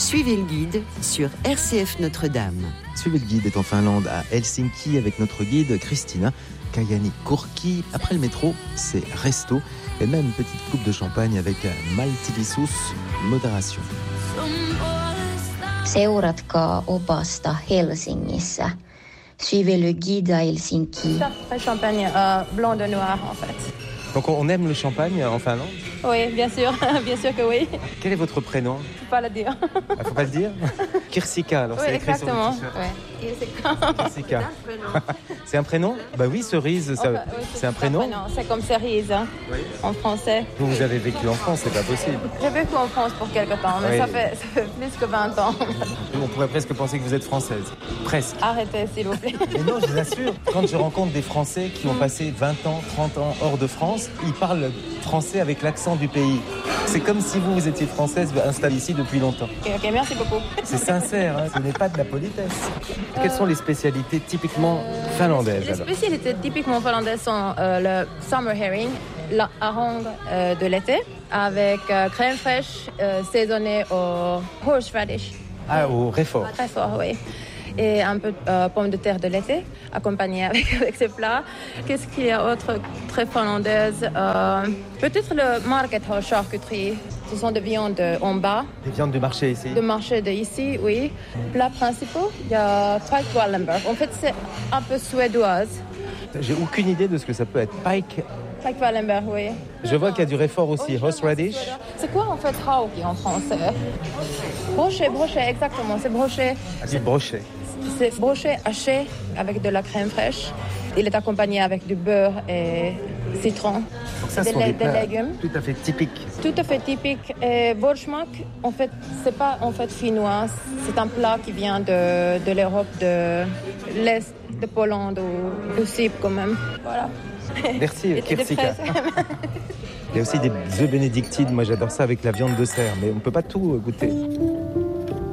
Suivez le guide sur RCF Notre-Dame. Suivez le guide est en Finlande, à Helsinki, avec notre guide Christina Kajani-Kurki. Après le métro, c'est resto et même une petite coupe de champagne avec maltillisuus, modération. Seuratkaa opasta Helsingissä. Suivez le guide à Helsinki. Très champagne blanc de noir en fait. Donc on aime le champagne en Finlande? Oui, bien sûr, bien sûr que oui. Quel est votre prénom? Je ne peux pas le dire. Il faut pas le dire? Kirsika, alors Oui, c'est écrit exactement. sur le t-shirt. Ouais. Kirsika. C'est un prénom? Bah oui, cerise, ça, Oui, c'est un prénom? C'est comme cerise hein, en français. Vous avez vécu en France, c'est pas possible. J'ai vécu en France pour quelque temps, mais Oui. ça fait plus que 20 ans. On pourrait presque penser que vous êtes française. Presque. Arrêtez s'il vous plaît. Mais non, je vous assure, quand je rencontre des Français qui ont passé 20 ans, 30 ans hors de France, ils parlent français avec l'accent du pays. C'est comme si vous étiez française installée ici depuis longtemps. Ok, merci beaucoup. C'est sincère, hein, ce n'est pas de la politesse. Quelles sont les spécialités typiquement finlandaises Les alors? spécialités typiquement finlandaises sont le summer herring, la harangue de l'été, avec crème fraîche saisonnée au horseradish. Ah, au réfort. Très fort, oui. Et un peu de pommes de terre de l'été, accompagnées avec ces plats. Qu'est-ce qu'il y a autre très finlandaise? Peut-être le market hall charcuterie. Ce sont des viandes en bas. Des viandes du marché ici? De marché de ici, oui. Plats principaux, il y a pike Wallenberg. En fait, c'est un peu suédoise. J'ai aucune idée de ce que ça peut être. Pike. Pike Wallenberg, oui. Je vois qu'il y a du réfort aussi. Oui, Horseradish. C'est quoi en fait hauki en français? Brochet, exactement. C'est brochet. Ah, du brochet. C'est brochet haché avec de la crème fraîche. Il est accompagné avec du beurre et citron. Donc ça, ce sont des plats légumes. tout à fait typiques. Tout à fait typique. Et Borschmak, en fait, c'est pas en fait finnois. C'est un plat qui vient de l'Europe, de l'Est, de Pologne ou aussi quand même. Voilà. Merci, Et des Kirsika. fraises. Il y a aussi des œufs bénédictines. Moi, j'adore ça avec la viande de cerf, mais on ne peut pas tout goûter.